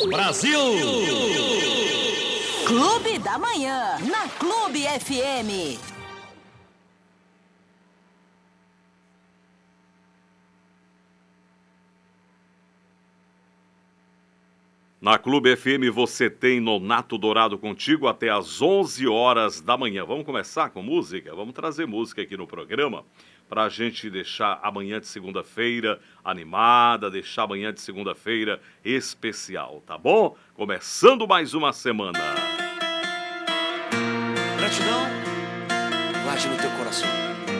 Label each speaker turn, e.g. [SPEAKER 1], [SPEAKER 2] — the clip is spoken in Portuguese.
[SPEAKER 1] Brasil!
[SPEAKER 2] Clube da Manhã, na Clube FM.
[SPEAKER 3] Na Clube FM você tem Nonato Dourado contigo até às 11 horas da manhã. Vamos começar com música? Vamos trazer música aqui no programa para a gente deixar amanhã de segunda-feira animada, deixar amanhã de segunda-feira especial, tá bom? Começando mais uma semana.
[SPEAKER 4] Gratidão, guarde no teu coração.